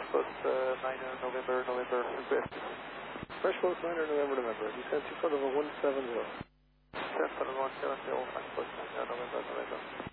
Post 9 November, request. French Post 9 November. Descent 2 front of a 170. Descent on 170, French Post 9 November.